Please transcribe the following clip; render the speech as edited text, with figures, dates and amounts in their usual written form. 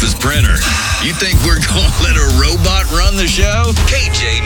office printer. You think we're going to let a robot run the show? KJ